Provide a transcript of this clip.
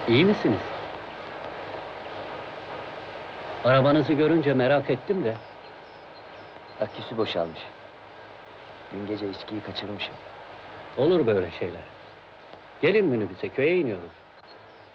İyi misiniz? Arabanızı görünce merak ettim de. Aküsü boşalmış. Dün gece içkiyi kaçırmışım. Olur böyle şeyler. Gelin minibüse, köye iniyoruz.